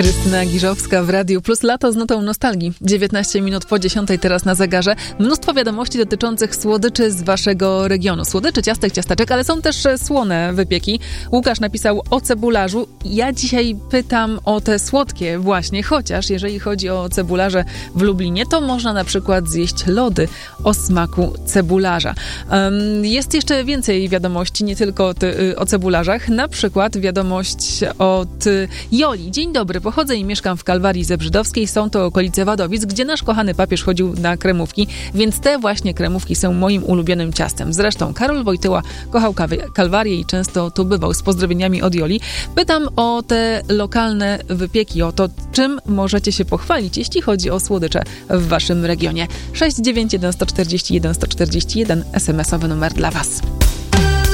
Krystyna Giżowska w Radiu Plus. Lato z notą nostalgii. 19 minut po 10 teraz na zegarze. Mnóstwo wiadomości dotyczących słodyczy z waszego regionu. Słodyczy, ciastek, ciasteczek, ale są też słone wypieki. Łukasz napisał o cebularzu. Ja dzisiaj pytam o te słodkie właśnie, chociaż jeżeli chodzi o cebularze w Lublinie, to można na przykład zjeść lody o smaku cebularza. Jest jeszcze więcej wiadomości, nie tylko o cebularzach. Na przykład wiadomość od Joli. Dzień dobry, pochodzę i mieszkam w Kalwarii Zebrzydowskiej. Są to okolice Wadowic, gdzie nasz kochany papież chodził na kremówki, więc te właśnie kremówki są moim ulubionym ciastem. Zresztą Karol Wojtyła kochał Kalwarię i często tu bywał. Z pozdrowieniami od Joli. Pytam o te lokalne wypieki, o to, czym możecie się pochwalić, jeśli chodzi o słodycze w waszym regionie. 691 141 141 SMS-owy numer dla was.